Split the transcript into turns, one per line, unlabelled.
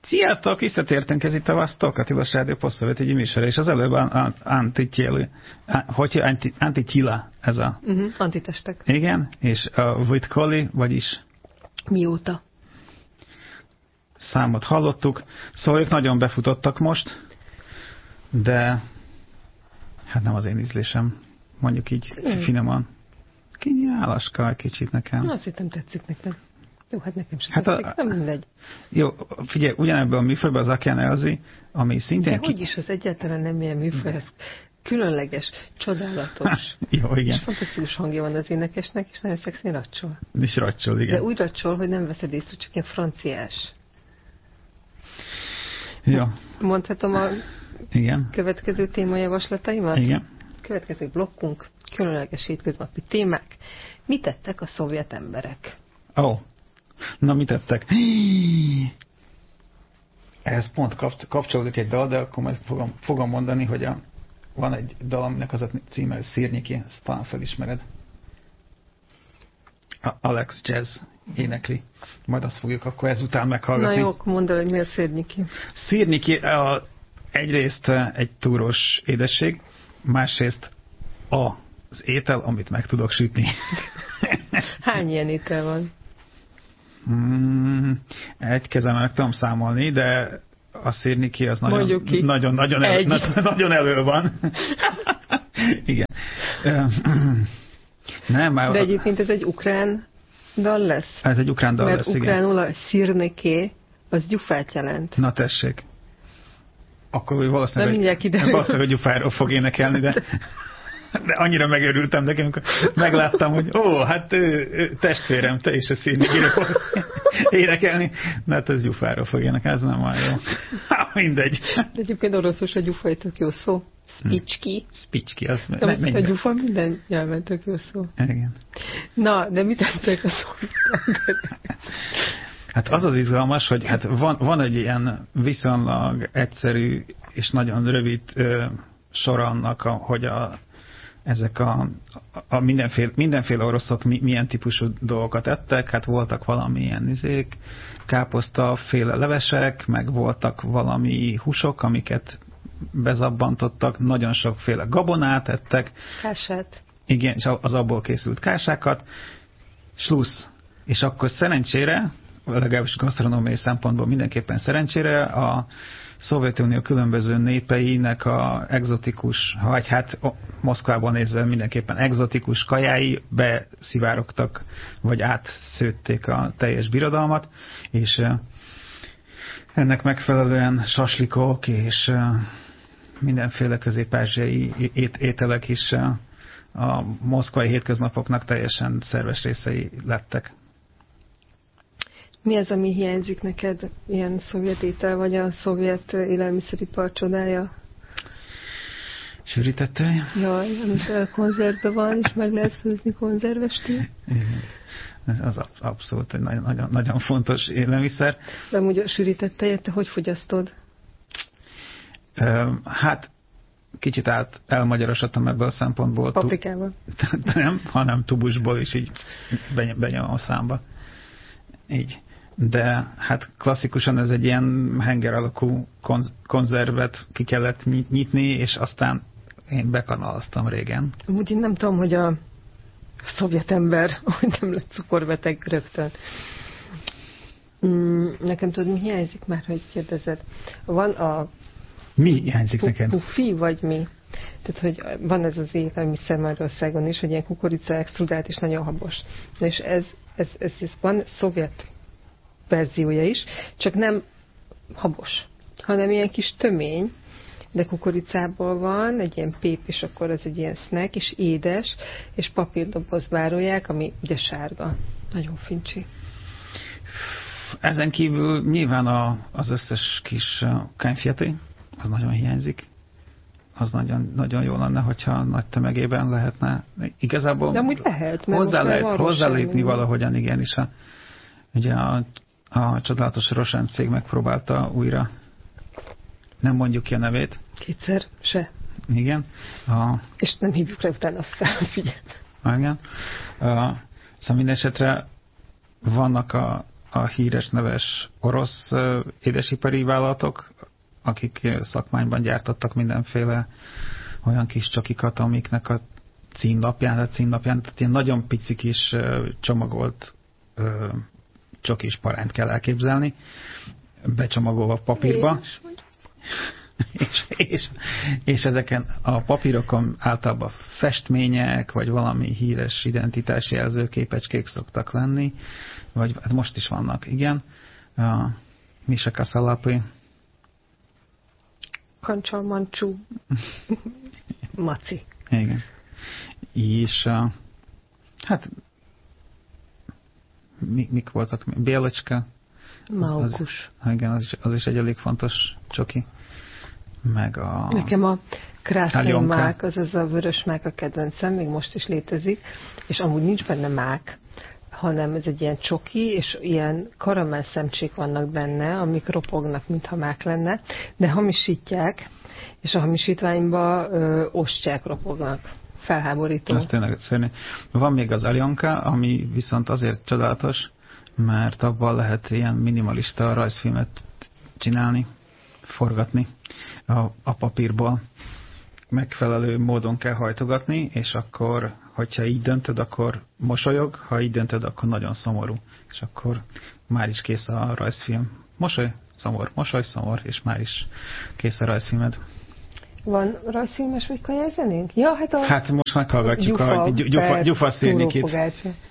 Sziasztok, visszatértünk, ez itt a Vasztok, a Tilos Rádió posztszövetségi műsor, és az előbb Antitila, ez a...
Antitestek.
Igen, és a Vitkoli, vagyis...
Mióta?
Számot hallottuk, szóval ők nagyon befutottak most, de hát nem az én ízlésem, mondjuk így finoman. Kinyálaska kicsit nekem.
Na, azt hittem tetszik neked. Jó, hát nekem sem tetszik, nem mindegy.
Jó, figyelj, ugyanebből a műfajban az Akiane Elzi, ami szintén...
De hogy is, az egyáltalán nem ilyen műfaj, ez különleges, csodálatos.
Jó, igen.
És fantasztikus hangja van az énekesnek, és nagyon szexén racsol.
És racsol, igen.
De úgy racsol, hogy nem veszed észre, csak ilyen franciás.
Jó.
Mondhatom a következő témajavaslataimat?
Igen.
Következő blokkunk, különleges hétköznapi témák. Mit tettek a szovjet emberek?
Na, mit tettek? Ehhez pont kapcsolódik egy dal, de akkor majd fogom mondani, hogy van egy dal, aminek az a címe, hogy Szirnyiki, ezt talán felismered. Alex Jazz énekli. Majd azt fogjuk akkor ezután meghallgatni.
Na jó, akkor mondd el, hogy miért Szirnyiki?
Szirnyiki egyrészt egy túrós édesség, másrészt az étel, amit meg tudok sütni.
Hány ilyen étel van?
Egy kezemmel meg tudom számolni, de a szirniki az nagyon elő van. Igen. Nem, már...
De egyébként ez egy ukrán dal lesz?
Ez egy ukrán dal lesz, igen.
Mert ukránul a szirniké az gyufát jelent.
Na tessék. Akkor valószínűleg a gyufáról fog énekelni, de annyira megörültem nekem, amikor megláttam, hogy hát testvérem, te is a szirnikére fogsz énekelni. Na hát ez gyufáról fog énekelni, ez nem olyan jó. Mindegy.
De egyébként oroszos a gyufa egy tök jó szó. Spicski.
Spicski, az
a gyufa minden nyelven tök jó szó.
Igen.
Na, de mit tettek a szovjet?
Hát az az izgalmas, hogy hát van egy ilyen viszonylag egyszerű és nagyon rövid sor annak, hogy ezek a mindenféle oroszok milyen típusú dolgokat ettek. Hát voltak valamilyen káposztaféle levesek, meg voltak valami húsok, amiket bezabbantottak, nagyon sokféle gabonát ettek.
Kását.
Igen, és az abból készült kásákat. Slussz. És akkor szerencsére, legalábbis gasztronómiai szempontból mindenképpen szerencsére, a Szovjetunió különböző népeinek a egzotikus, vagy hát Moszkvából nézve mindenképpen egzotikus kajái beszivárogtak, vagy átszőtték a teljes birodalmat, és ennek megfelelően saslikok és mindenféle közép-ázsiai ételek is a moszkvai hétköznapoknak teljesen szerves részei lettek.
Mi az, ami hiányzik neked, ilyen szovjet étel, vagy a szovjet élelmiszeripar csodája?
Sűrített tej?
Jaj, amit konzervben van, és meg lehet főzni konzervestél.
Igen. Ez abszolút egy nagyon, nagyon fontos élelmiszer.
De amúgy a sűrített tejet te hogy fogyasztod?
Hát kicsit elmagyarosodtam ebből a szempontból.
Paprikával?
Nem, hanem tubusból is így benyomom a számba. Így. De hát klasszikusan ez egy ilyen henger alakú konzervet ki kellett nyitni, és aztán én bekanalaztam régen.
Amúgy én nem tudom, hogy a szovjet ember, hogy nem lett cukorbeteg rögtön. Nekem tudod, mi hiányzik már, hogy kérdezed? Van a...
Mi hiányzik neked?
Pufi, vagy mi? Tehát, hogy van ez az élelmiszer Magyarországon is, hogy ilyen kukorica extrudált és nagyon habos. Na és ez van szovjet verziója is, csak nem habos, hanem ilyen kis tömény, de kukoricából van, egy ilyen pép, és akkor ez egy ilyen snack, és édes, és papírdobozba árulják, ami ugye sárga. Nagyon fincsi.
Ezen kívül nyilván az összes kis kányfiaté, az nagyon hiányzik. Az nagyon, nagyon jó lenne, hogyha nagy tömegében lehetne. Igazából
de amúgy lehet,
hozzálépni valahogyan, igenis. Ugye a csodálatos Rosen cég megpróbálta újra, nem mondjuk ki a nevét.
Kétszer se.
Igen.
És nem hívjuk rá utána fel, figyelj.
Igen. Szóval minden esetre vannak a híres neves orosz édesipari vállalatok, akik szakmányban gyártottak mindenféle olyan kis csokikat, amiknek a címlapján, tehát ilyen nagyon pici kis csomagolt csokis parányt kell elképzelni, becsomagolva papírba. És ezeken a papírokon általában festmények, vagy valami híres identitási jelzőképecskék szoktak lenni, vagy hát most is vannak, igen. Misha Kaszalapi.
Kancsal Mancsú. Maci.
Igen. És hát mik voltak? Bélecska.
Maukus.
Igen, az is egy elég fontos csoki. Meg
Nekem a Krásznai mák, azaz a vörös mák a kedvencem, még most is létezik, és amúgy nincs benne mák, hanem ez egy ilyen csoki, és ilyen karamell szemcsék vannak benne, amik ropognak, mintha mák lenne, de hamisítják, és a hamisítványba ostják ropognak. Felháborító.
Ez tényleg szörnyű. Van még az Aljonka, ami viszont azért csodálatos, mert abban lehet ilyen minimalista rajzfilmet csinálni, forgatni a papírból. Megfelelő módon kell hajtogatni, és akkor, hogyha így döntöd, akkor mosolyog, ha így döntöd, akkor nagyon szomorú. És akkor már is kész a rajzfilm. Mosoly, szomor, és már is kész a rajzfilmed.
Van rajzfilmes vagy kanyarzenénk? Ja,
hát most meghallgatjuk a Gyufa Szirnyikit.